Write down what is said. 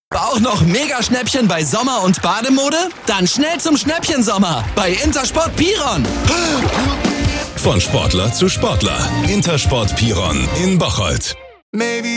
Auch noch Mega-Schnäppchen bei Sommer- und Bademode? Dann schnell zum Schnäppchensommer bei Intersport Piron. Von Sportler zu Sportler. Intersport Piron in Bocholt. Maybe